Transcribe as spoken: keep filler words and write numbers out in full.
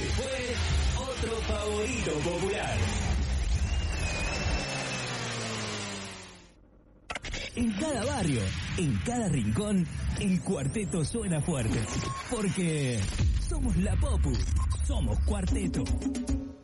fue otro favorito popular. En cada barrio, en cada rincón, el cuarteto suena fuerte. Porque somos la Popu, somos Cuarteto.